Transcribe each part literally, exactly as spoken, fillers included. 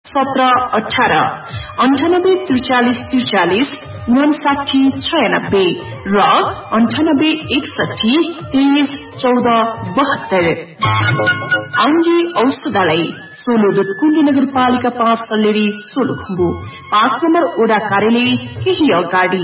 सत्र अठार अन्ठानब्बे त्रिचालिस त्रिचालिस उनसाठी छयानब्बे र अन्ठानब्बे एकसठी तेइस चौध बहत्तर। आउन्जी औषधालय सोलो दुधकुण्डी नगरपालिका पाँच सल्लेरी सोलुखुम्बु पाँच नम्बर ओडा कार्यालय केही अगाडि।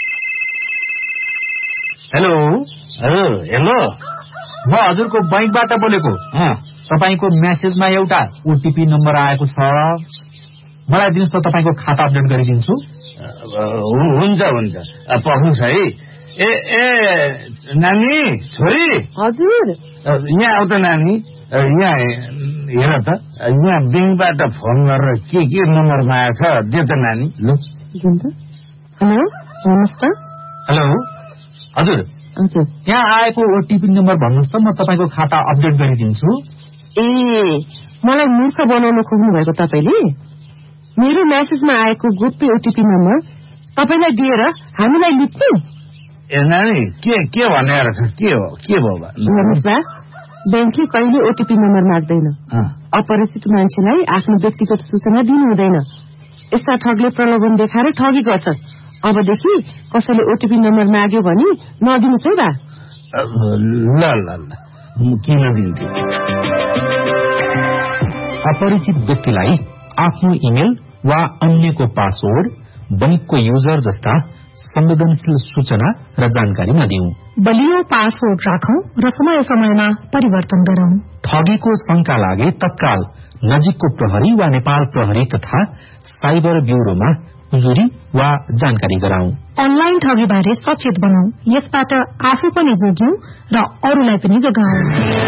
हेलो हेलो हेलो म हजुरको बैंकबाट बोलेको। तपाईको मेसेजमा एउटा ओटीपी नम्बर आएको छ, मलाई दिनुस् त, तपाईको खाता अपडेट गरिदिन्छु। हुन्छ हुन्छ पहुन्छ है। ए ए नानी छोरी, हजुर यहाँ आउ त नानी, यहाँ हेर त, यहाँ ब्याङ्कबाट फोन गरेर के के नम्बर मागेको छ दे त नानी। ल हेलो भन्नुहोस् त। हेलो हजुर हजुर यहाँ आएको ओटीपी नम्बर भन्नुहोस् त, म तपाईको खाता अपडेट गरिदिन्छु। ए मलाई मूर्ख बनाउन खोज्नु भएको तपाईले? मेरो मेसेजमा आएको गोप्य ओटीपी नम्बर तपाईलाई दिएर हामीलाई लिप्नु? ए नानी के के भनेर के हो के भयो? हेर्नुहोस् बा, ब्याङ्कले कहिले ओटीपी नम्बर माग्दैन। अपरिचित मान्छेलाई आफ्नो व्यक्तिगत सूचना दिनु हुँदैन। यस्ता ठगले प्रलोभन देखाएर ठगी गर्छ। अबदेखि कसैले ओटीपी नम्बर माग्यो भने नदिनुहोस् है बा। ल ल ल किन दिन्छु? अपरिचित व्यक्तिलाई आफ्नो इमेल वा अन्यको पासवर्ड, बैंकको युजर जस्ता संवेदनशील सूचना र जानकारी नदिऊ। बलियो पासवर्ड राखौं र समय समयमा परिवर्तन गरौं। ठगीको शंका लागे तत्काल नजिकको प्रहरी वा नेपाल प्रहरी तथा साइबर ब्यूरोमा उजुरी वा जानकारी गराउँ। अनलाइन ठगीबारे सचेत बनाऊ, यसबाट आफू पनि जोगियौं र अरूलाई पनि जोगाऊ।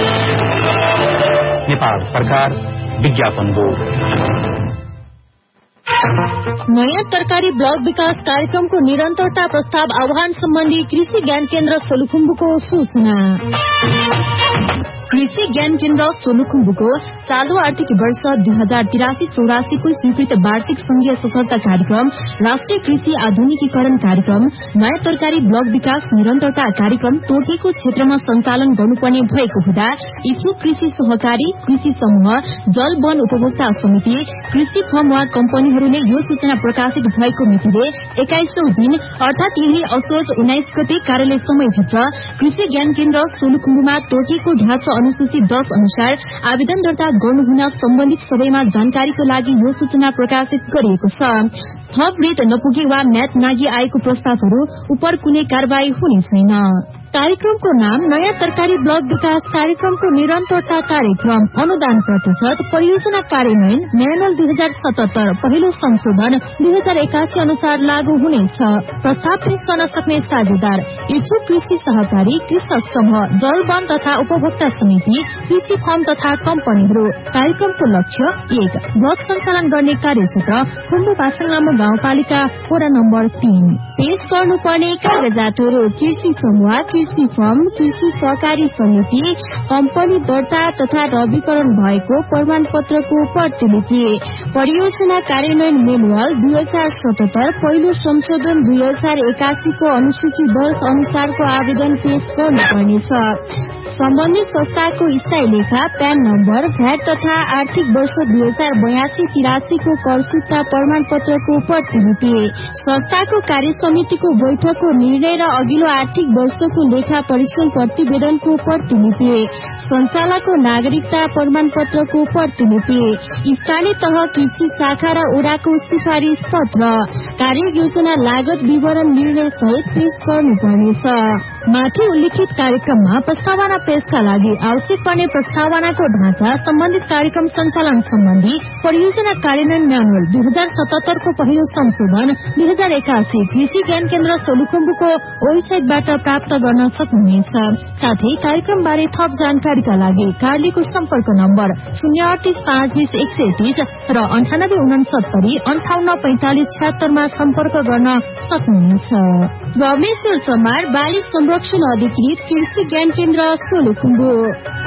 नेपाल सरकार विज्ञापन बोर्ड। नयाँ तरकारी ब्लक विकास कार्यक्रमको निरन्तरता प्रस्ताव आह्वान सम्बन्धी कृषि ज्ञान केन्द्र सोलुखुम्बुको सूचना। कृषि ज्ञान केन्द्र सोलुखुम्बुको चालू आर्थिक वर्ष दुई हजार तिरासी चौरासी को स्वीकृत वार्षिक संघीय सशर्त कार्यक्रम राष्ट्रिय कृषि आधुनिकीकरण कार्यक्रम नयाँ तरकारी ब्लक विकास निरन्तरता कार्यक्रम तोकेको क्षेत्रमा सञ्चालन गर्नुपर्ने भएको हुँदा इच्छुक कृषि सहकारी, कृषि समूह, जल वन उपभोक्ता समिति, कृषि फर्म वा कम्पनीहरूले यो सूचना प्रकाशित भएको मितिले एक्काइसौं दिन अर्थात यही असोज उन्नाइस गते कार्यालय समयभित्र कृषि ज्ञान केन्द्र सोलुखुम्बुमा तोकेको ढाँचा अनुसूची दस अनुसार आवेदन दर्ता गर्नुहुन सम्बन्धित सबैमा जानकारीको लागि यो सूचना प्रकाशित गरिएको छ। थप रेट नपुगे वा म्याद नागी आएको प्रस्तावहरू उपर कुनै कारवाही हुने छैन। कार्यक्रमको नाम नयाँ तरकारी ब्लक विकास कार्यक्रमको निरन्तरता कार्यक्रम अनुदान प्रतिशत परियोजना कार्यान्वयन म्यानुअल दुई हजार सतहत्तर पहिलो संशोधन दुई हजार एकासी अनुसार लागू हुनेछ। प्रस्ताव पेश गर्न सक्ने साझेदार इच्छुक कृषि सहकारी, कृषक समूह, जल वन तथा उपभोक्ता समिति, कृषि फर्म तथा कम्पनीहरू। कार्यक्रमको लक्ष्य एक, ब्लक सञ्चालन गर्ने कार्यक्षेत्र खुम्बु पासाङ लामो गाउँपालिका वडा नम्बर तीन। पेश गर्नुपर्ने कागजातहरू कृषि समूह, कृषि फर्म, कृषि सहकारी समिति, कम्पनी दर्ता तथा रविकरण भएको प्रमाण पत्रको प्रतिलिपि, परियोजना कार्यान्वयन मेनुअल दुई हजार सतहत्तर पहिलो संशोधन दुई हजार एकासी को अनुसूची दस अनुसारको आवेदन पेश गर्नुपर्नेछ। सम्बन्धित संस्थाको स्थायी लेखा, प्यान नम्बर, भ्याट तथा आर्थिक वर्ष दुई हजार बयासी तिरासी को करसूचना प्रमाण पत्रको प्रतिलिपि, संस्थाको कार्य समितिको बैठकको निर्णय र अघिल्लो आर्थिक वर्षको लेखा परीक्षण प्रतिवेदनको प्रतिलिपि, संचालकको नागरिकता प्रमाण पत्रको प्रतिलिपि, स्थानीय तह कृषि शाखा र ओडाको सिफारिश पत्र, कार्य योजना लागत विवरण निर्णय सहित पेश गर्नुपर्नेछ। माथि उल्लिखित कार्यक्रममा प्रस्तावना पेशका लागि आवश्यक पर्ने प्रस्तावनाको ढाँचा, सम्बन्धित कार्यक्रम सञ्चालन सम्बन्धी परियोजना कार्यान्वयन म्यानुअल दुई हजार सतहत्तर को पहिलो संशोधन दुई हजार एकासी कृषि ज्ञान केन्द्र सोलुखुम्बुको वेबसाइटबाट प्राप्त गर्न सक्नुहुनेछ। साथै कार्यक्रम बारे थप जानकारीका लागि कार्यालयको सम्पर्क नम्बर शून्य अडतिस पाँच बीस एक सय तीस र अन्ठानब्बे उनसत्तरी अन्ठाउन्न पैंतालिस छत्तरमा सम्पर्क गर्न सक्नुहुनेछ। रमेश्वर चमार बाली संरक्षण अधिकृत कृषि ज्ञान केन्द्र सोलुखुम्बु।